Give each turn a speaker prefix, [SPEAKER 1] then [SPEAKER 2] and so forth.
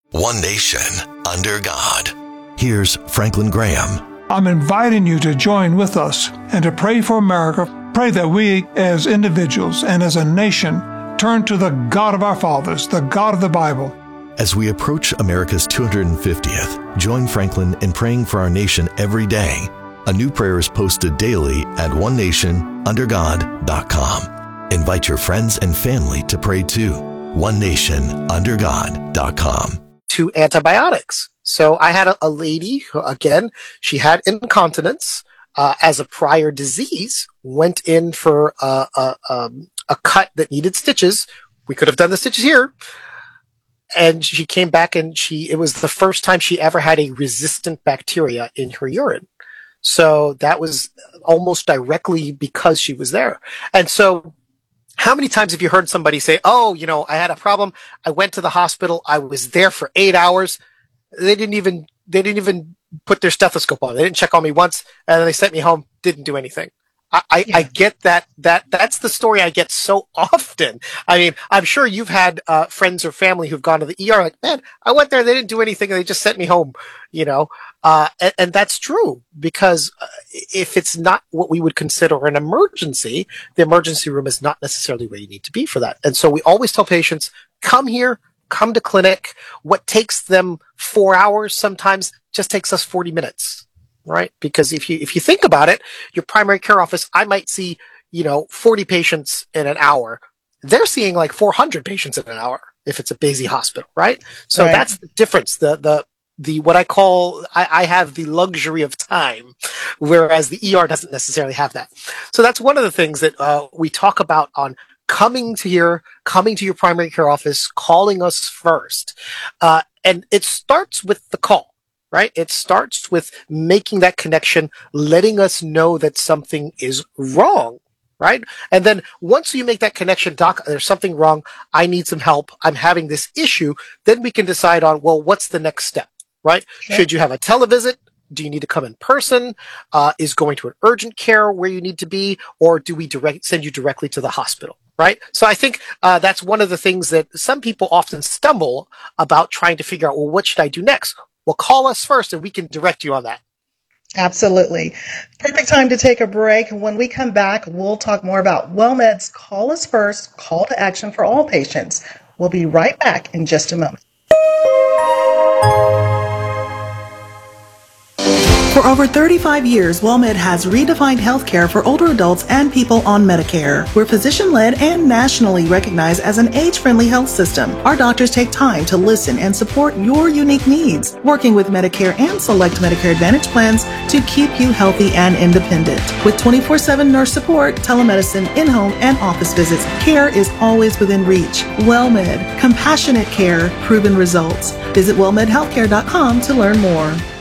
[SPEAKER 1] One nation under God. Here's Franklin Graham.
[SPEAKER 2] I'm inviting you to join with us and to pray for America. Pray that we as individuals and as a nation turn to the God of our fathers, the God of the Bible.
[SPEAKER 1] As we approach America's 250th, join Franklin in praying for our nation every day. A new prayer is posted daily at onenationundergod.com. Invite your friends and family to pray too. onenationundergod.com.
[SPEAKER 3] To antibiotics. So I had a lady who, again, she had incontinence as a prior disease, went in for a cut that needed stitches. We could have done the stitches here. And she came back and it was the first time she ever had a resistant bacteria in her urine. So that was almost directly because she was there. And so how many times have you heard somebody say, oh, I had a problem. I went to the hospital. I was there for 8 hours. They didn't even put their stethoscope on. They didn't check on me once, and then they sent me home. Didn't do anything. I get that. That's the story I get so often. I mean, I'm sure you've had friends or family who've gone to the ER like, man, I went there, they didn't do anything, and they just sent me home. And that's true, because if it's not what we would consider an emergency, the emergency room is not necessarily where you need to be for that. And so we always tell patients, come here, come to clinic. What takes them 4 hours sometimes just takes us 40 minutes. Right? Because if you think about it, your primary care office, I might see, 40 patients in an hour. They're seeing like 400 patients in an hour if it's a busy hospital, right? So That's the difference. The what I call, I have the luxury of time, whereas the ER doesn't necessarily have that. So that's one of the things that we talk about on coming to your primary care office, calling us first. And it starts with the call. Right? It starts with making that connection, letting us know that something is wrong, right? And then once you make that connection, doc, there's something wrong. I need some help. I'm having this issue. Then we can decide on, well, what's the next step, right? Sure. Should you have a televisit? Do you need to come in person? Is going to an urgent care where you need to be? Or do we send you directly to the hospital? Right? So I think that's one of the things that some people often stumble about trying to figure out, well, what should I do next? Well, call us first and we can direct you on that.
[SPEAKER 4] Absolutely. Perfect time to take a break. When we come back, we'll talk more about WellMed's Call Us First, call to action for all patients. We'll be right back in just a moment.
[SPEAKER 5] For over 35 years, WellMed has redefined healthcare for older adults and people on Medicare. We're physician-led and nationally recognized as an age-friendly health system. Our doctors take time to listen and support your unique needs, working with Medicare and select Medicare Advantage plans to keep you healthy and independent. With 24/7 nurse support, telemedicine, in-home, and office visits, care is always within reach. WellMed, compassionate care, proven results. Visit wellmedhealthcare.com to learn more.